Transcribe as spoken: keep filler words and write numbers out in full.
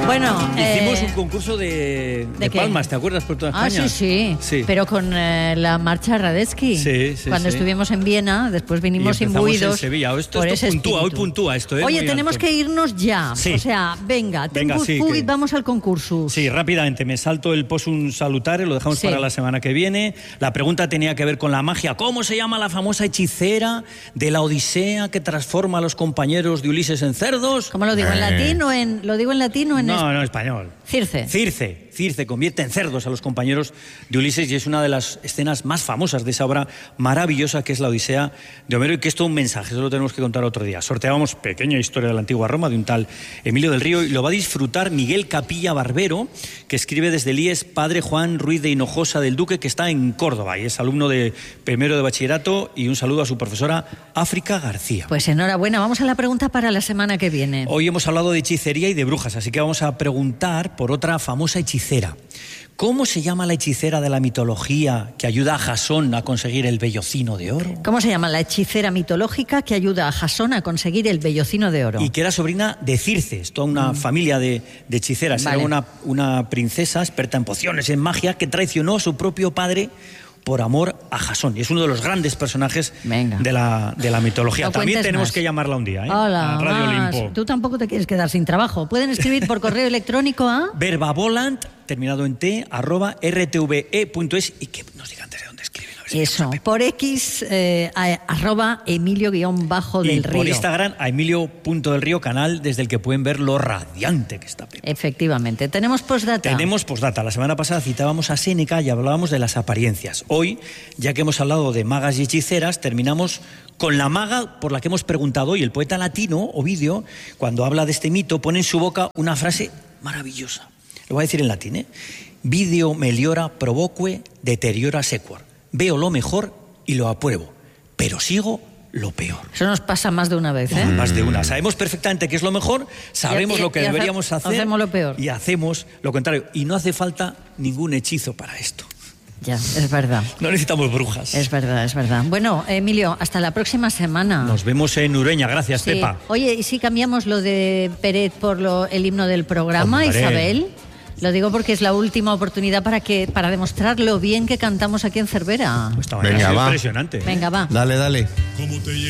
Bueno, hicimos eh, un concurso de, ¿de de palmas, ¿te acuerdas? Por toda Ah, España. sí, sí, sí. pero con eh, la marcha Radetzky. Sí, sí, Cuando sí. estuvimos en Viena, después vinimos Y empezamos imbuidos en Sevilla. Esto, por esto ese puntúa, hoy espíritu. puntúa esto. ¿eh? Oye, Muy tenemos alto. que irnos ya. Sí. O sea, venga, Venga, Tempus sí, Fugit, que- vamos al concurso. Sí, rápidamente, me salto el possum salutare, lo dejamos Sí. para la semana que viene. La pregunta tenía que ver con la magia. ¿Cómo se llama la famosa hechicera de la Odisea que transforma a los compañeros de Ulises en cerdos? ¿Cómo lo digo? ¿En Eh. latín o en lo digo en latín o en es- No, no, español. Circe? Circe, Circe convierte en cerdos a los compañeros de Ulises y es una de las escenas más famosas de esa obra maravillosa que es la Odisea de Homero y que es todo un mensaje, eso lo tenemos que contar otro día. Sorteábamos pequeña historia de la antigua Roma de un tal Emilio del Río y lo va a disfrutar Miguel Capilla Barbero, que escribe desde el I E S, padre Juan Ruiz de Hinojosa del Duque, que está en Córdoba y es alumno de primero de bachillerato, y un saludo a su profesora África García. Pues enhorabuena, vamos a la pregunta para la semana que viene. Hoy hemos hablado de hechicería y de brujas, así que vamos a preguntar por otra famosa hechicera. ¿Cómo se llama la hechicera de la mitología que ayuda a Jasón a conseguir el vellocino de oro? ¿Cómo se llama la hechicera mitológica que ayuda a Jasón a conseguir el vellocino de oro? Y que era sobrina de Circe, toda una mm. familia de, de hechiceras. Vale. Era una, una princesa experta en pociones, en magia, que traicionó a su propio padre por amor a Jasón. Y es uno de los grandes personajes Venga. de la, de la mitología. No También cuentes tenemos más. que llamarla un día, ¿eh? Hola, a Radio más. Olimpo. Tú tampoco te quieres quedar sin trabajo. Pueden escribir por correo electrónico a... Verbavolant, terminado en T, arroba rtve punto es y que nos digan desde dónde escriben. A ver si Eso, nos por X, eh, a- arroba Emilio guión bajo y del por Río. Instagram a Emilio punto del Río, canal desde el que pueden ver lo radiante que está Pepe. Efectivamente. Tenemos postdata. Tenemos postdata. La semana pasada citábamos a Séneca y hablábamos de las apariencias. Hoy, ya que hemos hablado de magas y hechiceras, terminamos con la maga por la que hemos preguntado hoy. El poeta latino, Ovidio, cuando habla de este mito, pone en su boca una frase maravillosa. Lo voy a decir en latín, ¿eh? Video meliora provoque deteriora sequor. Veo lo mejor y lo apruebo, pero sigo lo peor. Eso nos pasa más de una vez, ¿eh? Más de una. Sabemos perfectamente qué es lo mejor, sabemos Y- y- lo que y hace- deberíamos hacer. hacemos lo peor. Y hacemos lo contrario. Y no hace falta ningún hechizo para esto. Ya, es verdad. No necesitamos brujas. Es verdad, es verdad. Bueno, Emilio, hasta la próxima semana. Nos vemos en Ureña. Gracias, Sí. Pepa. Oye, ¿y si cambiamos lo de Peret por lo, el himno del programa, Hombre. Isabel? Lo digo porque es la última oportunidad para que para demostrar lo bien que cantamos aquí en Cervera. Esta mañana Venga, ha sido va. impresionante. Venga, va. Dale, dale. ¿Cómo te